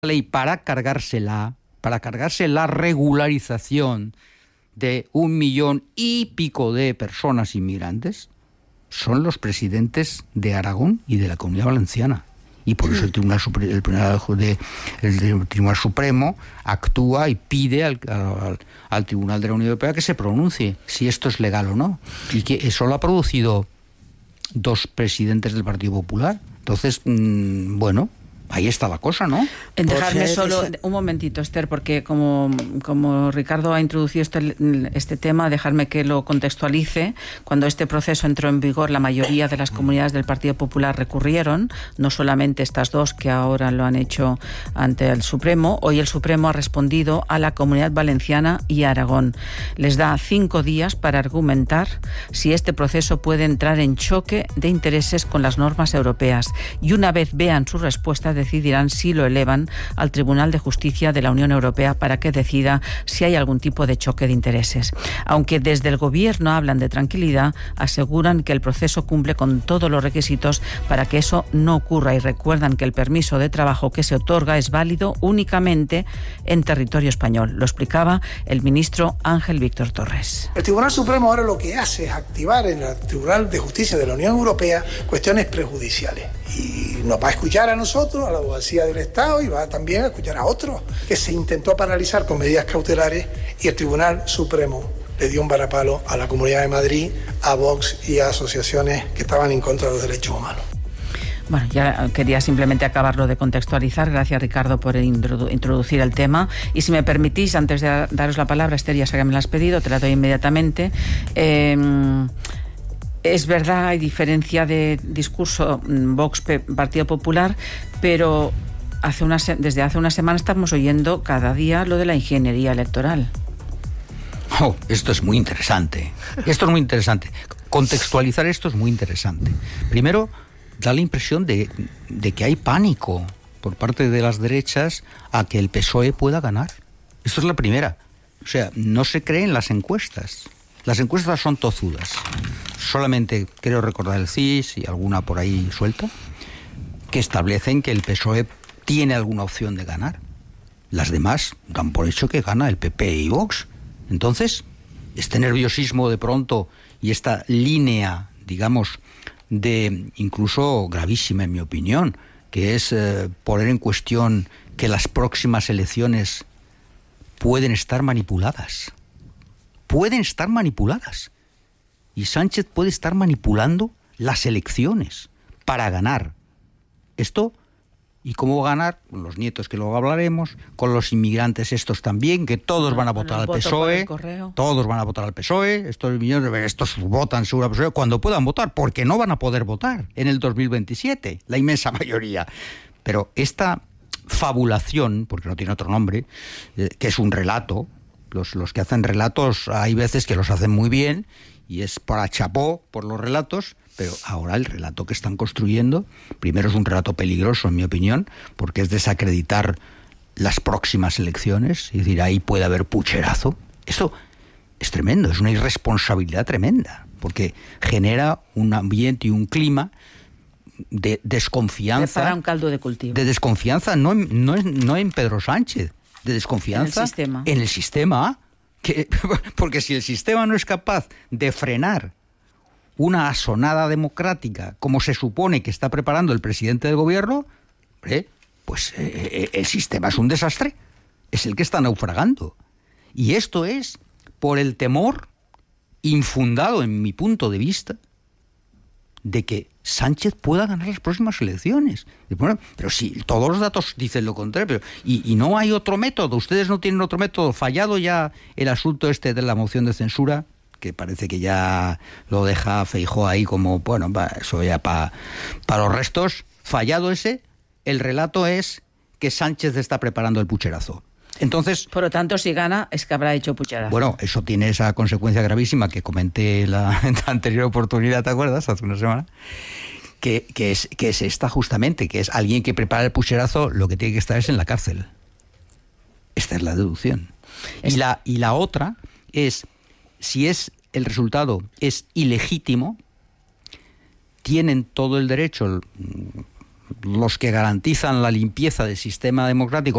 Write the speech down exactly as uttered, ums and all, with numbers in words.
ley para cargársela, para cargarse la regularización de un millón y pico de personas inmigrantes, son los presidentes de Aragón y de la Comunidad Valenciana. Y por eso el Tribunal, Supre- el Tribunal, de, el Tribunal Supremo actúa y pide al, al, al Tribunal de la Unión Europea que se pronuncie si esto es legal o no. Y que eso lo ha producido dos presidentes del Partido Popular. Entonces, mmm, bueno, ahí está la cosa, ¿no? Dejarme solo un momentito, Esther, porque como, como Ricardo ha introducido este, este tema, dejarme que lo contextualice. Cuando este proceso entró en vigor, la mayoría de las comunidades del Partido Popular recurrieron, no solamente estas dos que ahora lo han hecho ante el Supremo. Hoy el Supremo ha respondido a la Comunidad Valenciana y a Aragón. Les da cinco días para argumentar si este proceso puede entrar en choque de intereses con las normas europeas. Y una vez vean su respuesta, decidirán si lo elevan al Tribunal de Justicia de la Unión Europea para que decida si hay algún tipo de choque de intereses. Aunque desde el Gobierno hablan de tranquilidad, aseguran que el proceso cumple con todos los requisitos para que eso no ocurra y recuerdan que el permiso de trabajo que se otorga es válido únicamente en territorio español. Lo explicaba el ministro Ángel Víctor Torres. El Tribunal Supremo ahora lo que hace es activar en el Tribunal de Justicia de la Unión Europea cuestiones prejudiciales. Y nos va a escuchar a nosotros, a la abogacía del Estado, y va también a escuchar a otros, que se intentó paralizar con medidas cautelares y el Tribunal Supremo le dio un varapalo a la Comunidad de Madrid, a Vox y a asociaciones que estaban en contra de los derechos humanos. Bueno, ya quería simplemente acabarlo de contextualizar. Gracias, Ricardo, por introdu- introducir el tema. Y si me permitís, antes de daros la palabra, Esther, ya sé que me la has pedido, te la doy inmediatamente. Eh, Es verdad, hay diferencia de discurso Vox Partido Popular, pero hace una se- desde hace una semana estamos oyendo cada día lo de la ingeniería electoral. Oh, esto es muy interesante. Esto es muy interesante. Contextualizar esto es muy interesante. Primero, da la impresión de, de que hay pánico por parte de las derechas a que el P S O E pueda ganar. Esto es la primera. O sea, no se creen las encuestas. Las encuestas son tozudas. Solamente creo recordar el C I S y alguna por ahí suelta, que establecen que el P S O E tiene alguna opción de ganar. Las demás dan por hecho que gana el P P y Vox. Entonces, este nerviosismo de pronto y esta línea, digamos, de incluso gravísima en mi opinión, que es eh, poner en cuestión que las próximas elecciones pueden estar manipuladas. Pueden estar manipuladas. Y Sánchez puede estar manipulando las elecciones para ganar. Esto, ¿y cómo va a ganar? Con los nietos, que luego hablaremos, con los inmigrantes estos también, que todos van a votar al P S O E, todos van a votar al P S O E, estos millones, estos votan seguro al P S O E cuando puedan votar, porque no van a poder votar en el dos mil veintisiete, la inmensa mayoría. Pero esta fabulación, porque no tiene otro nombre, eh, que es un relato, Los, los que hacen relatos, hay veces que los hacen muy bien, y es para chapó por los relatos, pero ahora el relato que están construyendo, primero es un relato peligroso, en mi opinión, porque es desacreditar las próximas elecciones, es decir, ahí puede haber pucherazo. Esto es tremendo, es una irresponsabilidad tremenda, porque genera un ambiente y un clima de desconfianza. Prepara un caldo de cultivo. De desconfianza, no, no, no en Pedro Sánchez, de desconfianza en el sistema, en el sistema que, porque si el sistema no es capaz de frenar una asonada democrática como se supone que está preparando el presidente del gobierno, ¿eh? pues eh, el sistema es un desastre, es el que está naufragando. Y esto es por el temor infundado, en mi punto de vista, de que Sánchez pueda ganar las próximas elecciones. Bueno, pero si todos los datos dicen lo contrario, pero, y, y no hay otro método, ustedes no tienen otro método, fallado ya el asunto este de la moción de censura, que parece que ya lo deja Feijóo ahí como, bueno, eso ya para pa los restos, fallado ese, el relato es que Sánchez está preparando el pucherazo. Entonces, por lo tanto, si gana, es que habrá hecho pucherazo. Bueno, eso tiene esa consecuencia gravísima que comenté la, en la anterior oportunidad, ¿te acuerdas? Hace una semana. Que, que, es, que es esta justamente, que es alguien que prepara el pucherazo, lo que tiene que estar es en la cárcel. Esta es la deducción. Y la, y la otra es, si es el resultado es ilegítimo, tienen todo el derecho los que garantizan la limpieza del sistema democrático